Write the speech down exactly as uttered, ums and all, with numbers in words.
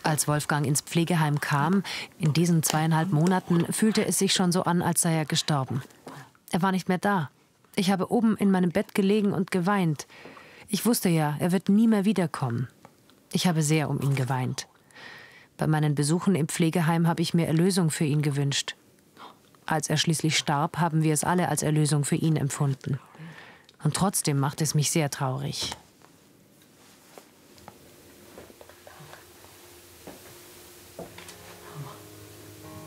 Als Wolfgang ins Pflegeheim kam, in diesen zweieinhalb Monaten, fühlte es sich schon so an, als sei er gestorben. Er war nicht mehr da. Ich habe oben in meinem Bett gelegen und geweint. Ich wusste ja, er wird nie mehr wiederkommen. Ich habe sehr um ihn geweint. Bei meinen Besuchen im Pflegeheim habe ich mir Erlösung für ihn gewünscht. Als er schließlich starb, haben wir es alle als Erlösung für ihn empfunden. Und trotzdem macht es mich sehr traurig.